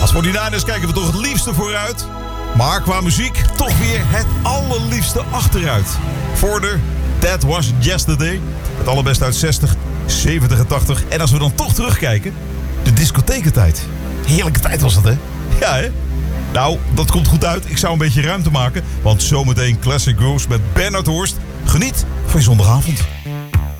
Als 49ers kijken we toch het liefste vooruit. Maar qua muziek toch weer het allerliefste achteruit. Vorder, That Was Yesterday. Het allerbeste uit 60, 70 en 80. En als we dan toch terugkijken, de discothekentijd. Heerlijke tijd was dat, hè? Ja, hè? Nou, dat komt goed uit. Ik zou een beetje ruimte maken. Want zometeen Classic Grooves met Bernard Horst. Geniet van je zondagavond.